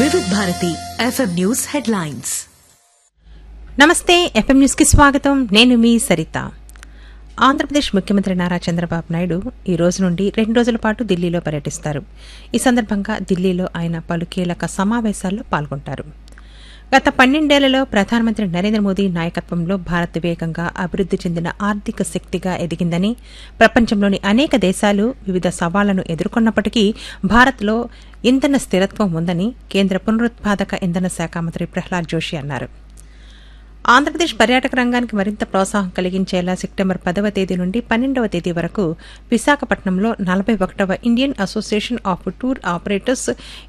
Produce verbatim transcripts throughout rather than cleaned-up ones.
వివిధ Bharati FM news headlines. నమస్తే, FM news కి స్వాగతం. నేను మీ సరిత. ఆంధ్రప్రదేశ్ ముఖ్యమంత్రి నారా చంద్రబాబు నాయుడు ఈ రోజు నుండి రెండు రోజుల పాటు ఢిల్లీలో పర్యటిస్తారు. ఈ సందర్భంగా ఢిల్లీలో ఆయన పలు కీలక సమావేశాల్లో పాల్గొంటారు. గత పన్నెండేళ్లలో ప్రధానమంత్రి నరేంద్ర మోదీ నాయకత్వంలో భారత్ వేగంగా అభివృద్ది చెందిన ఆర్థిక శక్తిగా ఎదిగిందని, ప్రపంచంలోని అనేక దేశాలు వివిధ సవాళ్లను ఎదుర్కొన్నప్పటికీ భారత్లో ఇంధన స్థిరత్వం ఉందని కేంద్ర పునరుత్పాదక ఇంధన శాఖ మంత్రి ప్రహ్లాద్ జోషి అన్నారు. ఆంధ్రప్రదేశ్ పర్యాటక రంగానికి మరింత ప్రోత్సాహం కలిగించేలా సెప్టెంబర్ పదవ తేదీ నుండి పన్నెండవ తేదీ వరకు విశాఖపట్నంలో నలభై ఒకటవ Indian association of tour operators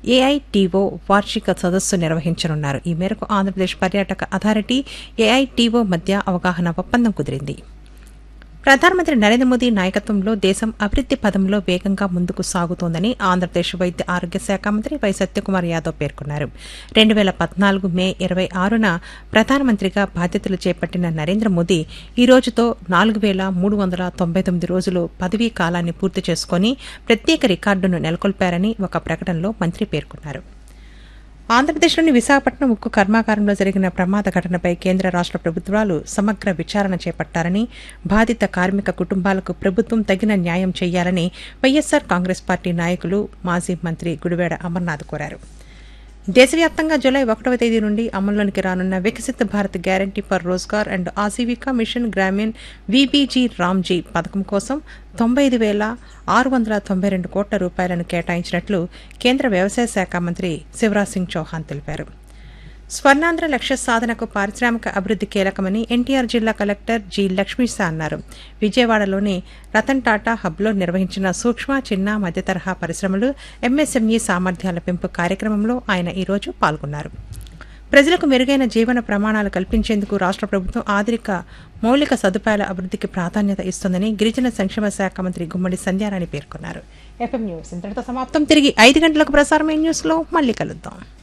AITO వార్షిక సదస్సు నిర్వహించనున్నారు. ఈ మేరకు ఆంధ్రప్రదేశ్ పర్యాటక అథారిటీ ఏఐటీఓ మధ్య అవగాహన ఒప్పందం కుదిరింది. ప్రధానమంత్రి నరేంద్ర మోదీ నాయకత్వంలో దేశం అభివృద్ది పదంలో వేగంగా ముందుకు సాగుతోందని ఆంధ్రప్రదేశ్ వైద్య ఆరోగ్య శాఖ మంత్రి వై సత్యకుమార్ యాదవ్ పేర్కొన్నారు. రెండు వేల పద్నాలుగు మే ఇరవై ఆరున ప్రధానమంత్రిగా బాధ్యతలు చేపట్టిన నరేంద్ర మోదీ ఈ రోజుతో నాలుగు వేల మూడు వందల తొంభై తొమ్మిది రోజులు పదవీ కాలాన్ని పూర్తి చేసుకుని ప్రత్యేక రికార్డును నెలకొల్పారని ఒక ప్రకటనలో మంత్రి పేర్కొన్నారు. ఆంధ్రప్రదేశ్లోని విశాఖపట్నం ఉక్కు కర్మాగారంలో జరిగిన ప్రమాద ఘటనపై కేంద్ర రాష్ట ప్రభుత్వాలు సమగ్ర విచారణ చేపట్టారని, బాధిత కార్మిక కుటుంబాలకు ప్రభుత్వం తగిన న్యాయం చేయాలని వైఎస్సార్ కాంగ్రెస్ పార్టీ నాయకులు మాజీ మంత్రి గుడివేడ అమర్నాథ్ కోరారు. దేశవ్యాప్తంగా జూలై ఒకటవ తేదీ నుండి అమల్లోనికి రానున్న Viksit Bharat guarantee for Rozgar and Aajeevika machine Grameen VBG Ramji పథకం కోసం తొంభై ఐదు వేల ఆరు వందల తొంభై రెండు కోట్ల రూపాయలను కేటాయించినట్లు కేంద్ర వ్యవసాయ శాఖ మంత్రి శివరాజ్ సింగ్ చౌహాన్ తెలిపారు. స్వర్ణాంధ్ర లక్ష్య సాధనకు పారిశ్రామిక అభివృద్ది కీలకమని ఎన్టీఆర్ జిల్లా కలెక్టర్ జి లక్ష్మీశా అన్నారు. విజయవాడలోని రతన్ టాటా హబ్లో నిర్వహించిన సూక్ష్మ, చిన్న, మధ్యతరహా పరిశ్రమలు, ఎంఎస్ఎంఈ సామర్థ్యాల పెంపు కార్యక్రమంలో ఆయన ఈ రోజు పాల్గొన్నారు. ప్రజలకు మెరుగైన జీవన ప్రమాణాలు కల్పించేందుకు రాష్ట ప్రభుత్వం ఆధునిక మౌలిక సదుపాయాల అభివృద్దికి ప్రాధాన్యత ఇస్తోందని గిరిజన సంక్షేమ శాఖ మంత్రి గుమ్మడి సంధ్యారాణి పేర్కొన్నారు. ఎఫ్ఎం న్యూస్ ఇంతటితో సమాప్తం. తిరిగి ఐదు గంటలకు ప్రసారమైన న్యూస్ లో మళ్లీ కలుద్దాం.